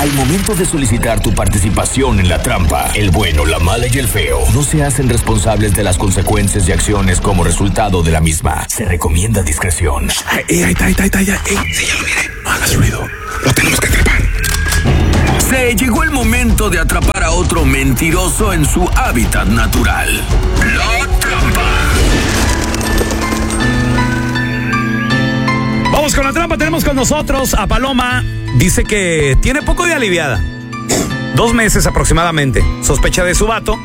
Al momento de solicitar tu participación en la trampa, el bueno, la mala y el feo no se hacen responsables de las consecuencias y acciones como resultado de la misma. Se recomienda discreción. Ahí está. Sí, ya lo miré. No hagas ruido. Lo tenemos que atrapar. Se llegó el momento de atrapar a otro mentiroso en su hábitat natural. La trampa. Vamos con la trampa. Tenemos con nosotros a Paloma. Dice que tiene poco de aliviada. 2 meses aproximadamente. Sospecha de su vato.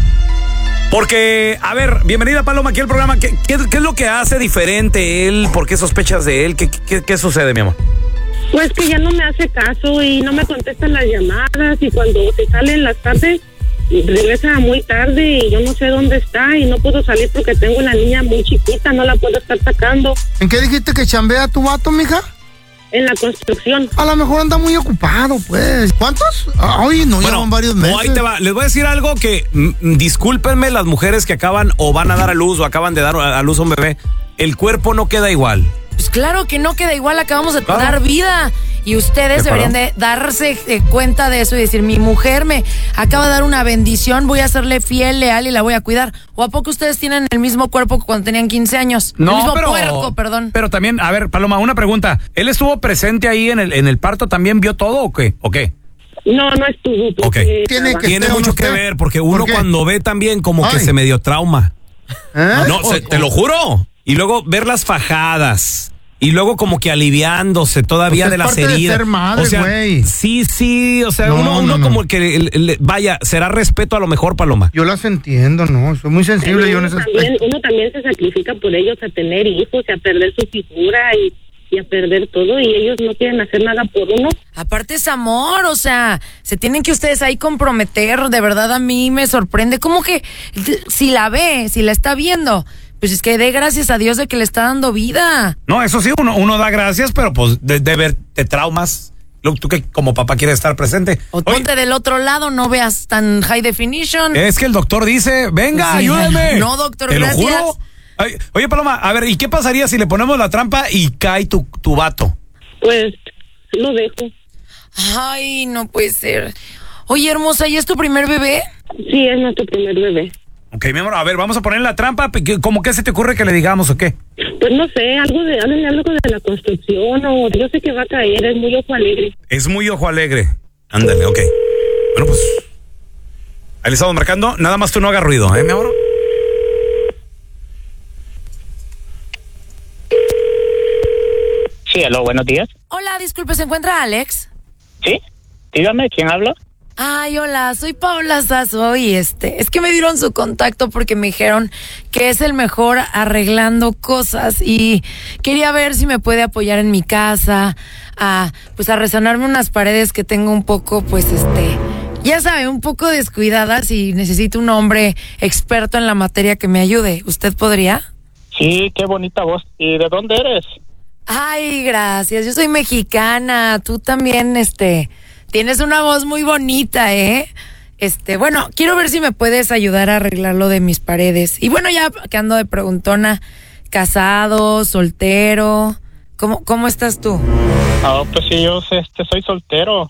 Porque, a ver, bienvenida Paloma aquí al programa. ¿Qué es lo que hace diferente él? ¿Por qué sospechas de él? ¿Qué sucede, mi amor? Pues que ya no me hace caso y no me contestan las llamadas, y cuando se sale en las tardes regresa muy tarde y yo no sé dónde está y no puedo salir porque tengo una niña muy chiquita, no la puedo estar sacando. ¿En qué dijiste que chambea tu vato, mija? En la construcción. A lo mejor anda muy ocupado, pues. ¿Cuántos? Ay, no, bueno, llevan varios meses. No, ahí te va. Les voy a decir algo que, discúlpenme las mujeres que acaban o van a dar a luz o acaban de dar a luz a un bebé. El cuerpo no queda igual. Pues claro que no queda igual, acabamos de dar vida. Y ustedes deberían de darse cuenta de eso y decir, mi mujer me acaba de dar una bendición, voy a serle fiel, leal y la voy a cuidar. ¿O a poco ustedes tienen el mismo cuerpo que cuando tenían 15 años? No, el mismo puerco, perdón. Pero también, a ver, Paloma, una pregunta. ¿Él estuvo presente ahí en el parto? ¿También vio todo o qué? ¿O qué? No estuvo. Okay. Tiene mucho que ver, porque uno cuando ve también como que se medio trauma. No, te lo juro. Y luego ver las fajadas. Y luego como que aliviándose todavía pues de las heridas. De ser madre, o sea, güey. Sí, o sea, uno como que vaya, será respeto a lo mejor, Paloma. Yo las entiendo, no, soy muy sensible yo en ese aspecto. Uno también se sacrifica por ellos a tener hijos, a perder su figura y a perder todo, y ellos no quieren hacer nada por uno. Aparte es amor, o sea, se tienen que ustedes ahí comprometer, de verdad a mí me sorprende, como que si la está viendo, pues es que dé gracias a Dios de que le está dando vida. No, eso sí, uno da gracias, pero pues de ver te traumas. Tú que como papá quieres estar presente. O ponte del otro lado, no veas tan high definition. Es que el doctor dice, venga, sí, ayúdame. No, doctor, te gracias. Lo juro. Ay, oye, Paloma, a ver, ¿y qué pasaría si le ponemos la trampa y cae tu vato? Pues lo dejo. Ay, no puede ser. Oye, hermosa, ¿y es tu primer bebé? Sí, es nuestro primer bebé. Ok, mi amor, a ver, vamos a poner la trampa. ¿Cómo qué se te ocurre que le digamos o qué? Pues no sé, algo de la construcción, o yo sé que va a caer, es muy ojo alegre. Es muy ojo alegre. Ándale, ok. Bueno, pues ahí le estamos marcando. Nada más tú no hagas ruido, mi amor. Sí, aló, buenos días. Hola, disculpe, ¿se encuentra Alex? Sí, dígame, ¿quién habla? Ay, hola, soy Paola Sazo y es que me dieron su contacto porque me dijeron que es el mejor arreglando cosas y quería ver si me puede apoyar en mi casa, a resanarme unas paredes que tengo un poco, ya sabe, un poco descuidadas y necesito un hombre experto en la materia que me ayude. ¿Usted podría? Sí, qué bonita voz. ¿Y de dónde eres? Ay, gracias, yo soy mexicana, tú también, tienes una voz muy bonita, ¿eh? Bueno, quiero ver si me puedes ayudar a arreglar lo de mis paredes. Y bueno, ya que ando de preguntona, casado, soltero, ¿cómo estás tú? Pues sí, yo soy soltero.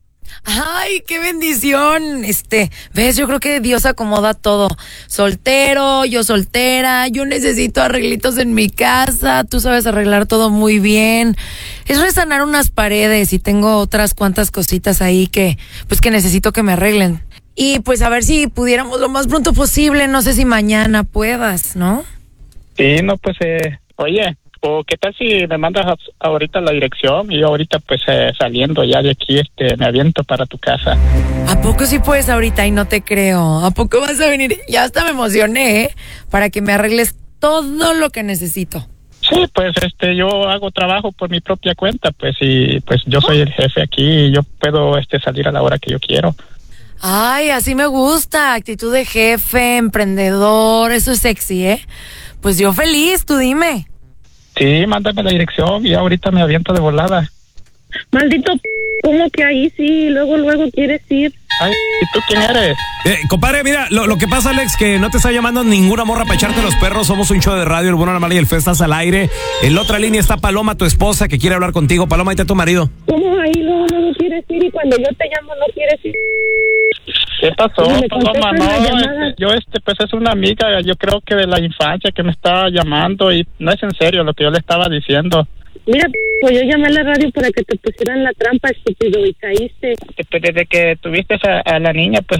Ay, qué bendición. Ves, yo creo que Dios acomoda todo. Soltero, yo soltera, yo necesito arreglitos en mi casa, tú sabes arreglar todo muy bien. Es resanar unas paredes y tengo otras cuantas cositas ahí que necesito que me arreglen. Y pues a ver si pudiéramos lo más pronto posible, no sé si mañana puedas, ¿no? Sí, no, pues, oye, o qué tal si me mandas ahorita la dirección y yo ahorita saliendo ya de aquí me aviento para tu casa. ¿A poco sí puedes ahorita? Y no te creo. ¿A poco vas a venir? Ya hasta me emocioné, para que me arregles todo lo que necesito. Sí, pues yo hago trabajo por mi propia cuenta, pues, y pues yo soy el jefe aquí y yo puedo salir a la hora que yo quiero. Ay, así me gusta, actitud de jefe, emprendedor, eso es sexy, ¿eh? Pues yo feliz, tú dime. Sí, mándame la dirección y ahorita me aviento de volada. Maldito ¿cómo que ahí sí? Luego quieres ir. Ay, ¿y tú quién eres? Compadre, mira, lo que pasa, Alex, que no te está llamando ninguna morra para echarte los perros. Somos un show de radio, el bueno, la mala y el feo, estás al aire. En la otra línea está Paloma, tu esposa, que quiere hablar contigo. Paloma, ahí está tu marido. ¿Cómo ahí? No quieres ir y cuando yo te llamo no quieres ir. ¿Qué pasó, Paloma? No, yo pues es una amiga, yo creo que de la infancia que me estaba llamando y no es en serio lo que yo le estaba diciendo. Mira, pues yo llamé a la radio para que te pusieran la trampa, estúpido, y caíste. Desde que tuviste a la niña, pues